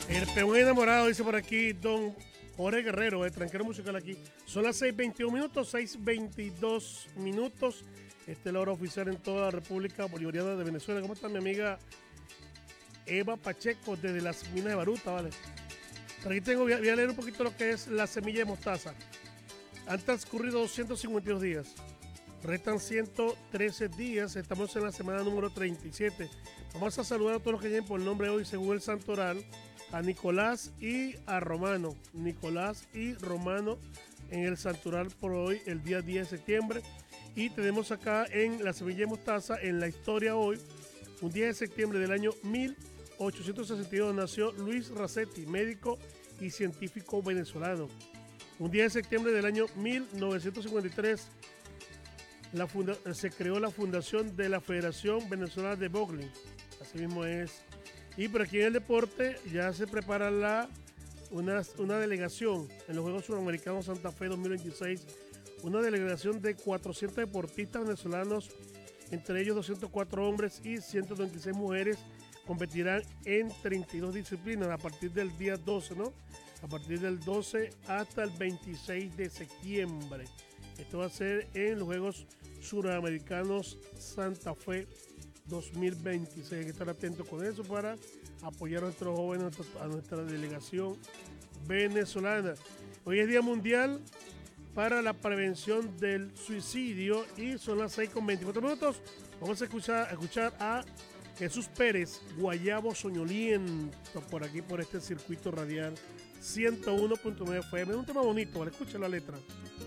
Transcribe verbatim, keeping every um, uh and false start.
El peón enamorado, dice por aquí don Jorge Guerrero, el tranquero musical aquí. Son las seis veintiún minutos, seis veintidós minutos. Esta es la hora oficial en toda la República Bolivariana de Venezuela. ¿Cómo está mi amiga Eva Pacheco desde las minas de Baruta, vale? Por aquí tengo, voy a, voy a leer un poquito lo que es la semilla de mostaza. Han transcurrido doscientos cincuenta y dos días. Restan ciento trece días. Estamos en la semana número treinta y siete. Vamos a saludar a todos los que lleguen por el nombre hoy según el santoral. A Nicolás y a Romano. Nicolás y Romano en el santoral por hoy, el día diez de septiembre. Y tenemos acá en la semilla de mostaza, en la historia hoy, un diez de septiembre del año mil ochocientos sesenta y dos nació Luis Racetti, médico y científico venezolano. Un diez de septiembre del año mil novecientos cincuenta y tres la funda- se creó la fundación de la Federación Venezolana de Bowling. Así mismo es. Y por aquí en el deporte ya se prepara la, una, una delegación en los Juegos Suramericanos Santa Fe dos mil veintiséis. Una delegación de cuatrocientos deportistas venezolanos, entre ellos doscientos cuatro hombres y ciento veintiséis mujeres, competirán en treinta y dos disciplinas a partir del día doce, ¿no? A partir del doce hasta el veintiséis de septiembre. Esto va a ser en los Juegos Suramericanos Santa Fe dos mil veintiséis. Hay que estar atentos con eso para apoyar a nuestros jóvenes, a nuestra delegación venezolana. Hoy es Día Mundial para la Prevención del Suicidio y son las seis con veinticuatro minutos. Vamos a escuchar, a escuchar a Jesús Pérez, Guayabo Soñoliento, por aquí, por este circuito radial ciento uno punto nueve F M. Es un tema bonito, ¿vale? Escucha la letra.